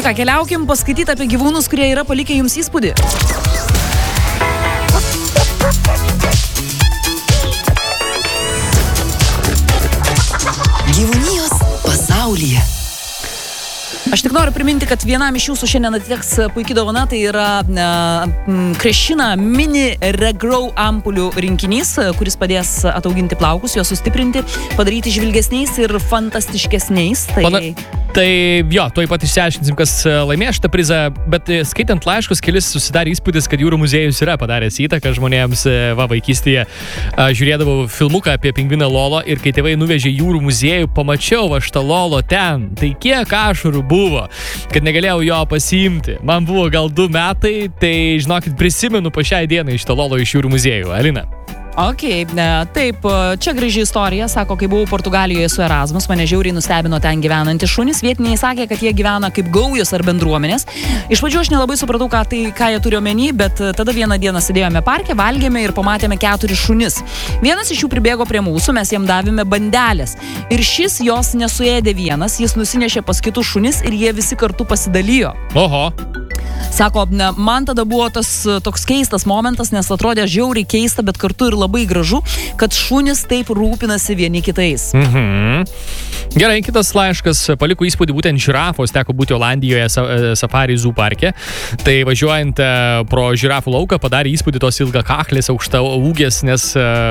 Na ką, keliaukim paskaityti apie gyvūnus, kurie yra palikę jums įspūdį. Gyvūnijos pasaulyje. Aš tik noriu priminti, kad vienam iš jūsų šiandien atiteks puikiai dovana, tai yra Krešina mini regrow ampulių rinkinys, kuris padės atauginti plaukus, juos sustiprinti, padaryti žvilgesniais ir fantastiškesniais. Tai jo, tuoj pat išsiaiškinsim, kas laimėjo šitą prizą, bet skaitant laiškus, kelis susidarė įspūdis, kad jūrų muziejus yra padaręs įtaką žmonėms vaikystėje. Žiūrėdavau filmuką apie pingviną Lolo ir kai tėvai nuvežė jūrų muziejų, pamačiau šitą Lolo ten. Tai kiek ašarų buvo, kad negalėjau jo pasiimti. Man buvo gal 2 metai, tai žinokit, prisimenu po šiai dienai šitą Lolo iš jūrų muziejų. Alina. Ok, taip, čia graži istorija, sako, kai buvau Portugalijoje su Erasmus, mane žiauriai nustebino ten gyvenantys šunys, vietiniai sakė, kad jie gyvena kaip gaujos ar bendruomenės. Iš pradžių aš nelabai supratau, ką jie turi omeny, bet tada vieną dieną sėdėjome parke, valgėme ir pamatėme 4 šunis. Vienas iš jų pribėgo prie mūsų, mes jam davėme bandelės. Ir šis jos nesuėdė vienas, jis nusinešė pas kitus šunis ir jie visi kartu pasidalijo. Oho. Sako, man tada buvo tas toks keistas momentas, nes atrodė žiauriai keista, bet kartu ir labai gražu, kad šunys taip rūpinasi vieni kitais. Gerai, kitas laiškas paliko įspūdį būtent žirafos, teko būti Olandijoje safari zoo parke. Tai važiuojant pro žirafų lauką padarė įspūdį tos ilgakaklės, aukšta ūgės, nes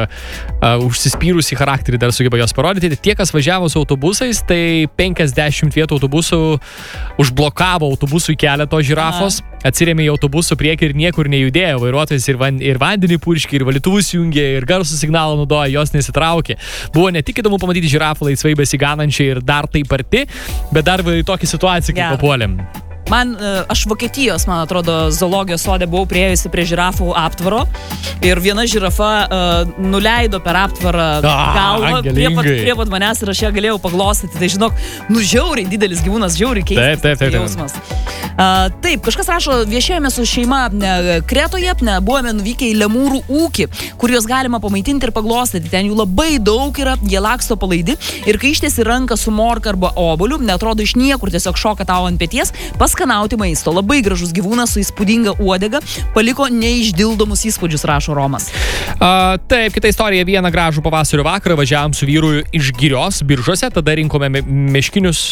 užsispyrusi charakterį dar sugeba jos parodyti. Tie, kas važiavo su autobusais, tai 50 vietų autobusų užblokavo autobusų kelią to žirafos. Atsirėmė į autobusų priekį ir niekur nejudėjo. Vairuotojas ir vandenį purškė, ir valytuvus jungė, ir garsų signalą naudoja, jos nesitraukė. Buvo ne tik įdomu pamatyti žirafą laisvai besiganančią ir dar taip arti, bet dar į tokią situaciją, kaip papuolėm. Aš Vokietijos, man atrodo, zoologijos sode buvau priėjusi prie žirafų aptvaro ir viena žirafa nuleido per aptvarą galvą prie pat manęs ir aš ją galėjau paglostyti. Tai žinok, žiauriai didelis gyvūnas, žiauriai keistas jausmas. Taip, kažkas rašo, viešėjome su šeima Kretoje, buvome nuvykę į lemūrų ūkį, kur juos galima pamaitinti ir paglostyti. Ten jų labai daug yra, jie laksto palaidi ir kai ištiesi ranką su morka arba obuoliu, netrodo iš niekur, tiesiog šoka tau ant peties, paskanauti maisto. Labai gražus gyvūnas su įspūdinga uodega, paliko neišdildomus įspūdžius, rašo Romas. Taip, kita istorija. Vieną gražų pavasario vakarą važiavom su vyru iš Girios Biržuose, tada rinkome meškinius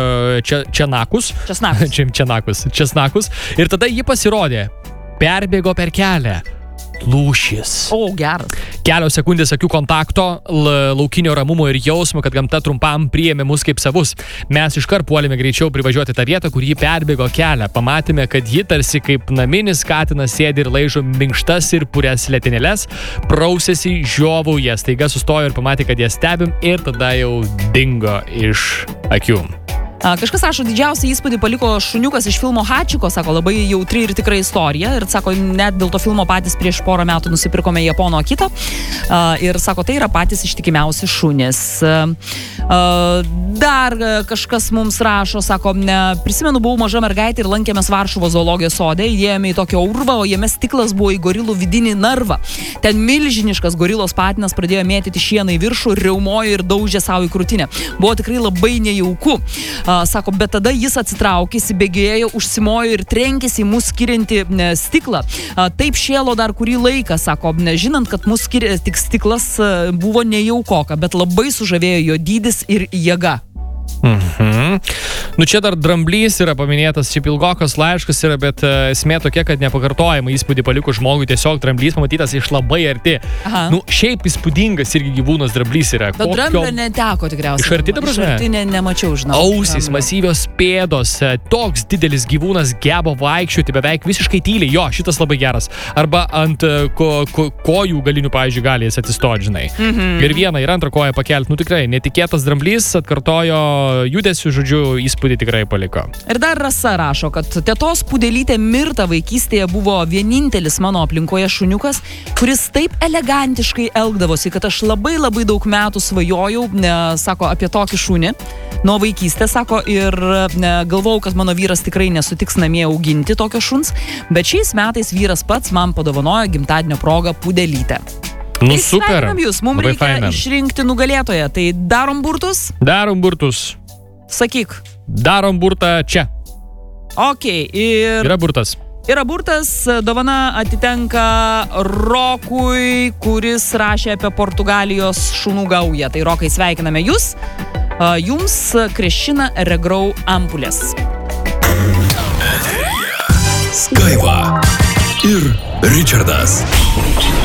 česnakus ir tada jį pasirodė. Perbėgo per kelią. Lūšis. O, geras. Kelios sekundės akių kontakto, laukinio ramumo ir jausmo, kad gamta trumpam priėmė mus kaip savus. Mes iškart puolėme greičiau privažiuoti tą vietą, kur ji perbėgo kelią. Pamatėme, kad ji tarsi kaip naminis katinas sėdi ir laižo minkštas ir purias letenėles, prausėsi, žiovauja, staiga sustojo ir pamatė, kad ją stebim ir tada jau dingo iš akių. Kažkas rašo, didžiausią įspūdį paliko šuniukas iš filmo Hachiko, sako, labai jautri ir tikra istorija ir sako, net dėl to filmo patys prieš porą metų nusipirkome Japono kitą ir sako, tai yra patys ištikimiausi šunys. Dar kažkas mums rašo, sako, prisimenu, buvau maža mergaitė ir lankėmės Varšuvos zoologijos sode, įėjome į tokią urvą, o jame stiklas buvo į gorilų vidinį narvą. Ten milžiniškas gorilos patinas pradėjo mėtyti šieną į viršų, riaumojo ir daužė savo į krūtinę. Buvo tikrai labai nejauku. Sako, bet tada jis atsitraukė, įsibėgėjo, užsimojo ir trenkėsi į mus skiriantį stiklą. Taip šėlo dar kurį laiką, sako, žinant, kad mus skiria tik stiklas, buvo nejaukoka, bet labai sužavėjo jo dydis ir jėga. Nu čia dar dramblys yra paminėtas, šiaip ilgokas laiškas yra, bet esmė tokia, kad nepakartojama įspūdį paliko žmogui, tiesiog dramblys pamatytas iš labai arti. Nu šiaip įspūdingas irgi gyvūnas dramblys yra. Bet dramblio neteko tikriausiai. Iš arti, ta prasme? Iš arti nemačiau, žinau. Ausys, masyvios pėdos, toks didelis gyvūnas geba vaikščioti beveik visiškai tyliai. Jo, šitas labai geras. Arba ant kojų galinių, pavyzdžiui, gali jis atsistoti, žinai. Ir vieną ir antrą koją pakelti. Nu tikrai, netikėtas dramblys atkartojo judesių, žodžiu, įspūdį tikrai paliko. Ir dar Rasa rašo, kad tetos pudelytė Mirta vaikystėje buvo vienintelis mano aplinkoje šuniukas, kuris taip elegantiškai elgdavosi, kad aš labai daug metų svajojau, sako, apie tokį šunį. Nuo vaikystės, sako, ir galvojau, kad mano vyras tikrai nesutiks namie auginti tokio šuns, bet šiais metais vyras pats man padovanojo gimtadienio progą pudelytę. Nu super. Mums reikia išrinkti nugalėtoją. Tai darom burtus? Darom burtus. Sakyk. Darom burtą čia. Okay, Yra burtas. Yra burtas, dovana atitenka Rokui, kuris rašė apie Portugalijos šunų gaują. Tai Rokai, sveikiname jūs. Jums Krešina Regrau ampulės. Skaiva ir Richardas.